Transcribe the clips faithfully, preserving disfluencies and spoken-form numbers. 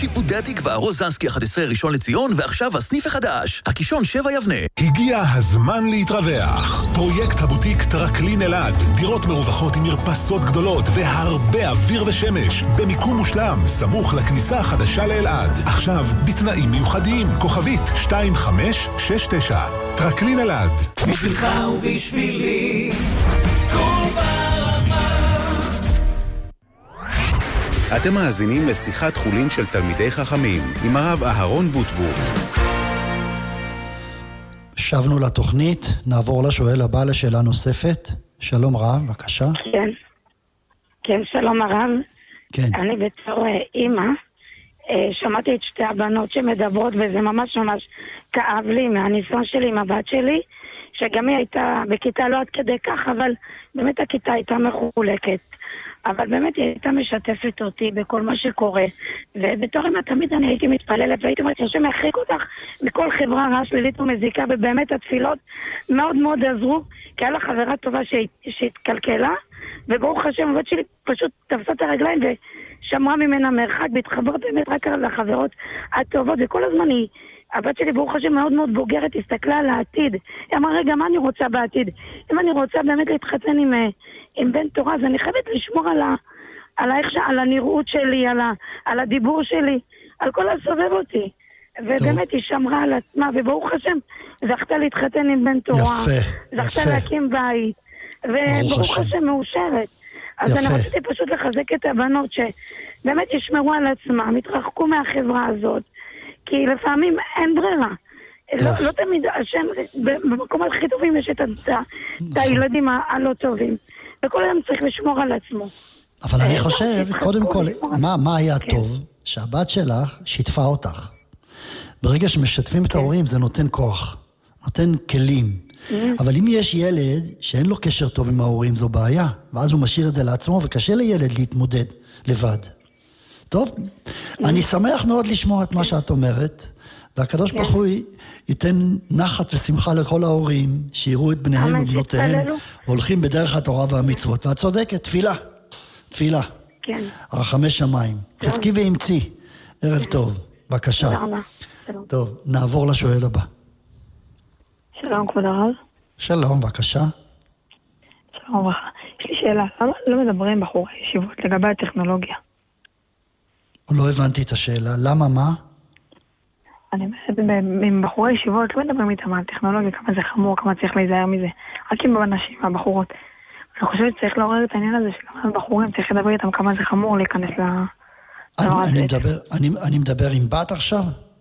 שיפודי התקווה, רוזנסקי אחת עשרה ראשון לציון, ועכשיו הסניף החדש, הקישון שבע יבנה. הגיע הזמן להתרווח. פרויקט הבוטיק טרקלין אלעד. דירות מרווחות עם מרפסות גדולות והרבה אוויר ושמש. במיקום מושלם, סמוך לכניסה החדשה לאלעד. עכשיו, בתנאים מיוחדים. כוכבית שתיים חמש שש תשע. טרקלין אלעד. בשבילך ובשבילי. כל ברמה. אתם מאזינים לשיחת חולין של תלמידי חכמים עם הרב אהרון בוטבור. שבנו לתוכנית, נעבור לשואל הבא לשאלה נוספת. שלום רב, בבקשה. כן, כן, שלום הרב. כן. אני בתור אימא, שמעתי את שתי הבנות שמדברות, וזה ממש ממש כאב לי מהניסיון שלי עם הבת שלי, שגם היא הייתה בכיתה לא עד כדי כך, אבל באמת הכיתה הייתה מחולקת. אבל באמת היא הייתה משתפת אותי בכל מה שקורה. ובתור אמא תמיד אני הייתי מתפללת, והייתי אומרת שהשם יחריק אותך מכל חברה רעה שלילית ומזיקה, ובאמת התפילות מאוד מאוד עזרו, כי היה לה חברה טובה שהתקלקלה, וברוך השם, הבת שלי פשוט תפסה את הרגליים ושמרה ממנה מרחק, והתחברת באמת רק על החברות הטובות, וכל הזמן היא, הבת שלי ברוך השם מאוד מאוד בוגרת, הסתכלה על העתיד. היא אמרה, רגע, מה אני רוצה בעתיד? אם אני רוצה באמת להתחתן עם, עם בן תורה, אז אני חייבת לשמור על, ה, על, האיך, על הנראות שלי, על, ה, על הדיבור שלי, על כל הסובב אותי. ובאמת היא שמרה על עצמה, וברוך השם, זכתה להתחתן עם בן תורה. יפה, זכתה יפה. להקים בית. וברוך השם מאושרת. אז יפה. אני רציתי פשוט לחזק את הבנות שבאמת ישמרו על עצמם, יתרחקו מהחברה הזאת, כי לפעמים אין ברירה. לא, לא תמיד השם, במקום הכי טובים יש את, את, את הילדים הלא טובים. וכל היום צריך לשמור על עצמו. אבל אני חושב, קודם כל, מה, מה היה כן. טוב? שהבת שלך שיתפה אותך. ברגע שמשתפים את ההורים זה נותן כוח, נותן כלים. אבל אם יש ילד שאין לו קשר טוב עם ההורים, זו בעיה. ואז הוא משאיר את זה לעצמו, וקשה לילד להתמודד לבד. טוב, אני שמח מאוד לשמוע את מה שאת אומרת, והקדוש ברוך הוא ייתן נחת ושמחה לכל ההורים, שיראו את בניהם ובנותיהם, הולכים בדרך התורה והמצוות. ואת צודקת, תפילה, תפילה. כן. רחמי שמיים. חזקי ואמצי. ערב טוב, בבקשה. תודה רבה. שלום. טוב, נעבור לשואל הבא. שלום, כבוד הרב. שלום, בבקשה. שלום וברכה. יש לי שאלה, למה לא מדברים בחורי ישיבות לגבי הטכנולוגיה? לא הבנתי את השאלה. למה מה? אני אומרת, עם בחורי ישיבות לא מדברים איתם על טכנולוגיה, כמה זה חמור, כמה צריך להיזהר מזה. רק עם הנשים, הבחורות. אני חושבת שצריך לעורר את העניין הזה, שגם הבחורים צריך לדבר איתם כמה זה חמור להיכנס ל... אני, אני, מדבר, אני, אני מדבר עם בת עכשיו?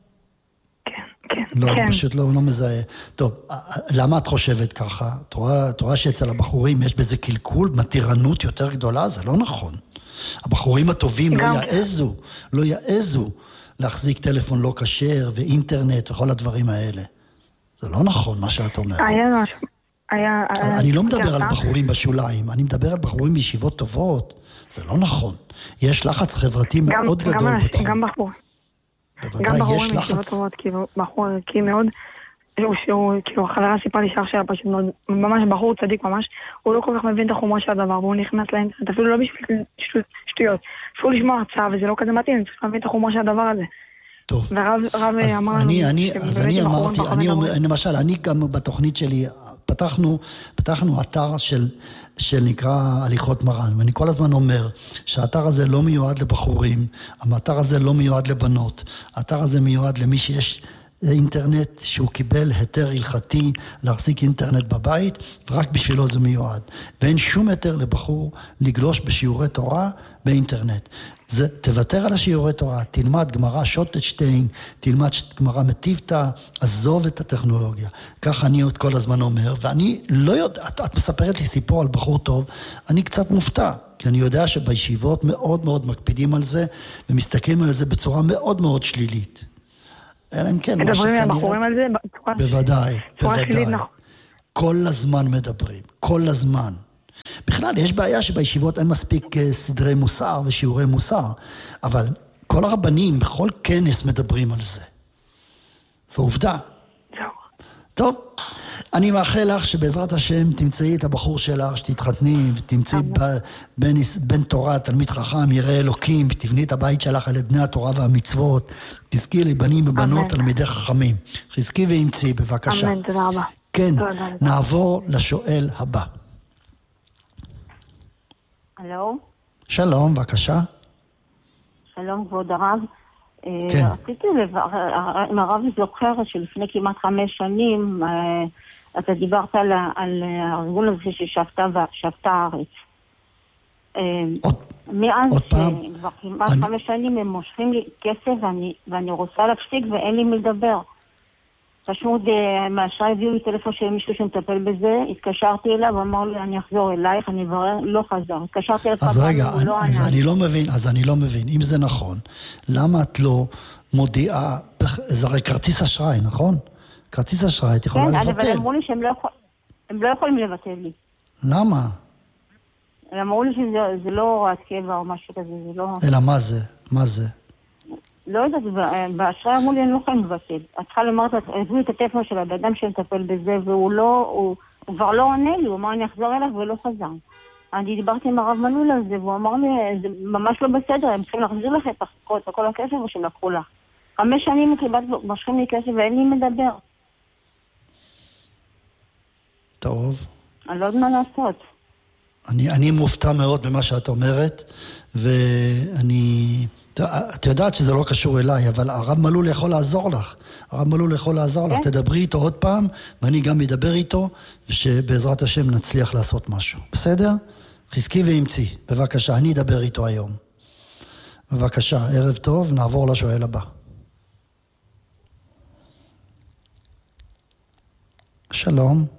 כן, כן. לא, כן. פשוט לא, לא מזהה. טוב, למה את חושבת ככה? את רואה, את רואה שאצל הבחורים יש בזה קלקול, מתירנות יותר גדולה? זה לא נכון. הבחורים הטובים לא יעזו, לא יעזו להחזיק טלפון לא כשר ואינטרנט וכל הדברים האלה. זה לא נכון מה שאת אומרת. היה משהו, היה... אני לא מדבר על בחורים בשוליים, אני מדבר על בחורים בישיבות טובות. זה לא נכון. יש לחץ חברתי מאוד גדול בתחום. גם בחור. בוודאי, יש לחץ. כאילו, בחור ערכי מאוד, שהוא, כאילו, החברה סיפרה לי שאח שלה פשוט מאוד, ממש בחור צדיק ממש, הוא לא כל כך מבין את החומרה של הדבר, והוא נכנס לאינטרנט, אפילו לא בשביל שטויות, אפילו לשמוע הרצאה, וזה לא כזה מתאים, צריך להבין את החומרה של הדבר הזה. טוב. והרב אמר לנו... אז אני אמרתי, אני אומר, למשל, אני גם בתוכנית שלי, פתחנו, פתחנו אתר של, של נקרא הליכות מרן, ואני כל הזמן אומר שהאתר הזה לא מיועד לבחורים, האתר הזה לא מיועד לבנות, האתר הזה מיועד למי שיש אינטרנט שהוא קיבל היתר הלכתי להחזיק אינטרנט בבית, ורק בשבילו זה מיועד. ואין שום היתר לבחור לגלוש בשיעורי תורה באינטרנט. זה, תוותר על השיעורי תורה, תלמד גמרא שוטשטיין, תלמד גמרא מטיבתא, עזוב את הטכנולוגיה. כך אני עוד כל הזמן אומר, ואני לא יודע, את, את מספרת לי סיפור על בחור טוב, אני קצת מופתע, כי אני יודע שבישיבות מאוד מאוד מקפידים על זה, ומסתכלים על זה בצורה מאוד מאוד שלילית. אלא אם כן, מדברים עם הבחורים על זה? בוודאי, בוודאי. כל הזמן מדברים, כל הזמן. בכלל, יש בעיה שבישיבות אין מספיק סדרי מוסר ושיעורי מוסר, אבל כל הרבנים בכל כנס מדברים על זה. זו עובדה. טוב, אני מאחל לך שבעזרת השם תמצאי את הבחור שלך, שתתחתני, ותמצאי בן, בן תורה, תלמיד חכם, ירא אלוקים, תבני את הבית שלך על בני התורה והמצוות, תזכי לבנים ובנות תלמידי חכמים. חזקי ואמצי, בבקשה. אמן, תודה רבה. כן, נעבור לשואל הבא. הלו? שלום, בבקשה. שלום, כבוד הרב. כן. רציתי לברר, אם הרב זוכר שלפני כמעט חמש שנים, אתה דיברת על, על הארגון הזה ששבתה הארץ. עוד, מאז עוד פעם? כבר כמעט אני... חמש שנים הם מושכים לי כסף ואני, ואני רוצה להפסיק ואין לי מי לדבר. פשוט מהשעה הביאו לי טלפון של מישהו שמטפל בזה, התקשרתי אליו, אמר לי אני אחזור אלייך, אני אברר, לא חזר. התקשרתי אליו, אז רגע, הוא לא אז ענה. אני לא מבין, אז אני לא מבין, אם זה נכון, למה את לא מודיעה, זה הרי כרטיס אשראי, נכון? כרטיס אשראי, את יכולה כן, לבטל. כן, אבל אמרו לי שהם לא, יכול, הם לא יכולים לבטל לי. למה? הם אמרו לי שזה לא הוראת קבע או משהו כזה, זה לא... אלא מה זה? מה זה? לא יודעת, באשראי אמרו לי, אני לא יכולים לבטל. את צריכה לומר, הביאו את הטלפון של האדם שמטפל בזה, והוא לא, הוא, הוא כבר לא עונה לי, הוא אמר, אני אחזור אליו ולא חזר. אני דיברתי עם הרב מלול על זה, והוא אמר לי, זה ממש לא בסדר, הם צריכים להחזיר לך את כל הכסף או שהם לקחו לך. חמש שנים קיבלת, משכים לי כסף ואין לי מדבר. טוב. אני לא יודעת מה לעשות. אני, אני מופתע מאוד במה שאת אומרת, ואני... את יודעת שזה לא קשור אליי, אבל הרב מלול יכול לעזור לך. הרב מלול יכול לעזור לך. תדברי איתו עוד פעם, ואני גם אדבר איתו, ושבעזרת השם נצליח לעשות משהו. בסדר? חזקי ואמצי. בבקשה, אני אדבר איתו היום. בבקשה, ערב טוב, נעבור לשואל הבא. שלום.